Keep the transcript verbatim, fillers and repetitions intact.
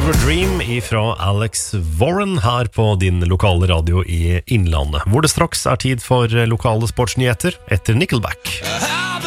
Fever Dream ifra Alex Warren her på din lokale radio i Innlandet, hvor det straks er tid for lokale sportsnyheter etter Nickelback.